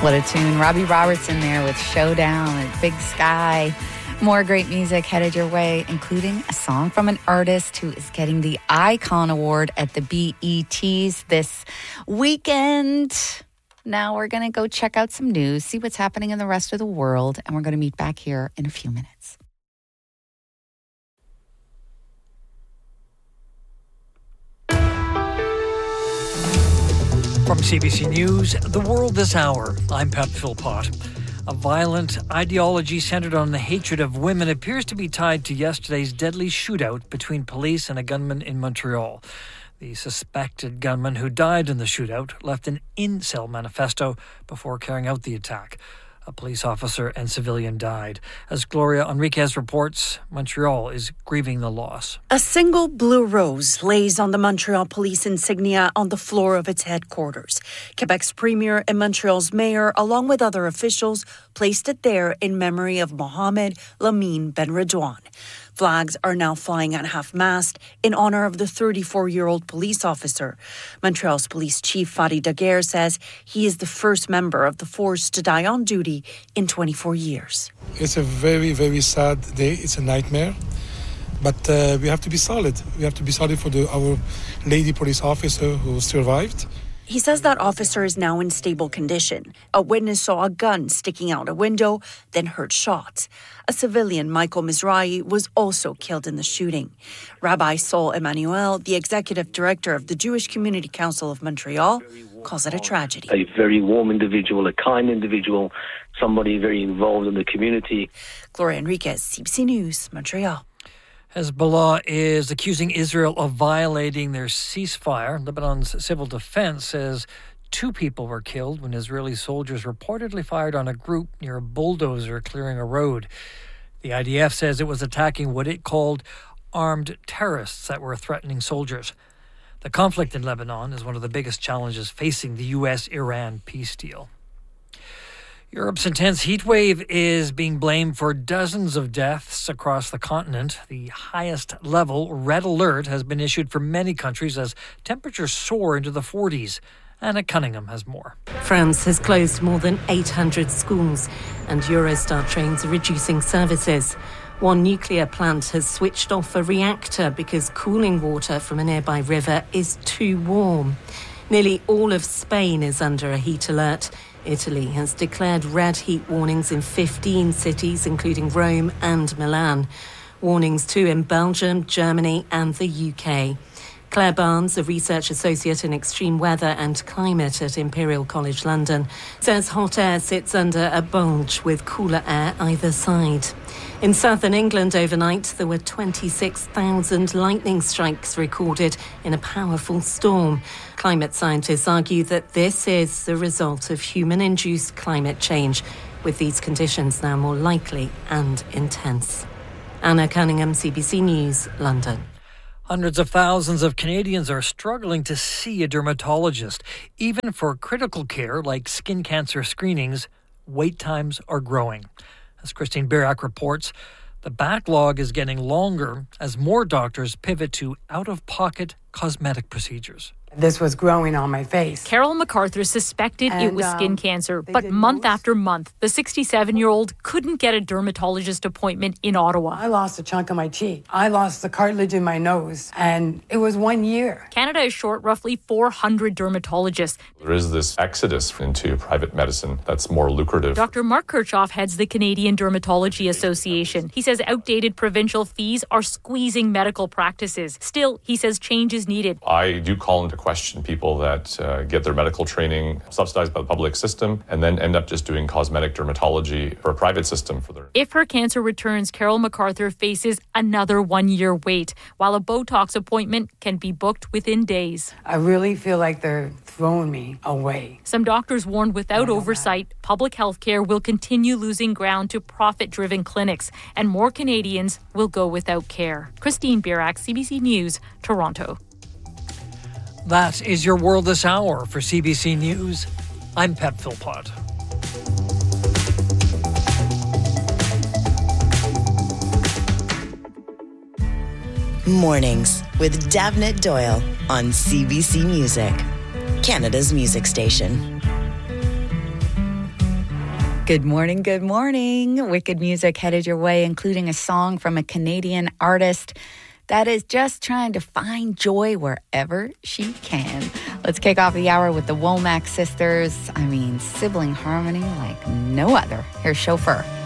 What a tune. Robbie Robertson there with Showdown and Big Sky. More great music headed your way, including a song from an artist who is getting the Icon Award at the BETs this weekend. Now we're going to go check out some news, see what's happening in the rest of the world, and we're going to meet back here in a few minutes. From CBC News, The World This Hour, I'm Pep Philpott. A violent ideology centered on the hatred of women appears to be tied to yesterday's deadly shootout between police and a gunman in Montreal. The suspected gunman who died in the shootout left an incel manifesto before carrying out the attack. A police officer and civilian died. As Gloria Enriquez reports, Montreal is grieving the loss. A single blue rose lays on the Montreal police insignia on the floor of its headquarters. Quebec's premier and Montreal's mayor, along with other officials, placed it there in memory of Mohamed Lamine Benredouane. Flags are now flying at half-mast in honor of the 34-year-old police officer. Montreal's police chief Fadi Daguerre says he is the first member of the force to die on duty in 24 years. It's a very, very sad day. It's a nightmare. But we have to be solid. We have to be solid for our lady police officer who survived. He says that officer is now in stable condition. A witness saw a gun sticking out a window, then heard shots. A civilian, Michael Mizrahi, was also killed in the shooting. Rabbi Sol Emmanuel, the executive director of the Jewish Community Council of Montreal, calls it a tragedy. A very warm individual, a kind individual, somebody very involved in the community. Gloria Enriquez, CBC News, Montreal. Hezbollah is accusing Israel of violating their ceasefire. Lebanon's civil defense says 2 people were killed when Israeli soldiers reportedly fired on a group near a bulldozer clearing a road. The IDF says it was attacking what it called armed terrorists that were threatening soldiers. The conflict in Lebanon is one of the biggest challenges facing the U.S.-Iran peace deal. Europe's intense heat wave is being blamed for dozens of deaths across the continent. The highest level red alert has been issued for many countries as temperatures soar into the 40s. Anna Cunningham has more. France has closed more than 800 schools and Eurostar trains are reducing services. One nuclear plant has switched off a reactor because cooling water from a nearby river is too warm. Nearly all of Spain is under a heat alert. Italy has declared red heat warnings in 15 cities, including Rome and Milan. Warnings too in Belgium, Germany and the UK. Claire Barnes, a research associate in extreme weather and climate at Imperial College London, says hot air sits under a bulge with cooler air either side. In southern England overnight, there were 26,000 lightning strikes recorded in a powerful storm. Climate scientists argue that this is the result of human-induced climate change, with these conditions now more likely and intense. Anna Cunningham, CBC News, London. Hundreds of thousands of Canadians are struggling to see a dermatologist. Even for critical care like skin cancer screenings, wait times are growing. As Christine Birac reports, the backlog is getting longer as more doctors pivot to out-of-pocket cosmetic procedures. This was growing on my face. Carol MacArthur suspected it was skin cancer, but month after month, the 67-year-old couldn't get a dermatologist appointment in Ottawa. I lost a chunk of my cheek. I lost the cartilage in my nose, and it was 1 year. Canada is short roughly 400 dermatologists. There is this exodus into private medicine that's more lucrative. Dr. Mark Kirchhoff heads the Canadian Dermatology Association. He says outdated provincial fees are squeezing medical practices. Still, he says change is needed. I do call into question people that get their medical training subsidized by the public system and then end up just doing cosmetic dermatology for a private system for their... If her cancer returns, Carol MacArthur faces another 1 year wait, while a Botox appointment can be booked within days. I really feel like they're throwing me away. Some doctors warned without oversight, public health care will continue losing ground to profit-driven clinics, and more Canadians will go without care. Christine Birac, CBC News, Toronto. That is your World This Hour for CBC News. I'm Pep Philpott. Mornings with Davnit Doyle on CBC Music, Canada's music station. Good morning, good morning. Wicked music headed your way, including a song from a Canadian artist that is just trying to find joy wherever she can. Let's kick off the hour with the Womack sisters. Sibling harmony like no other. Here's Chauffeur.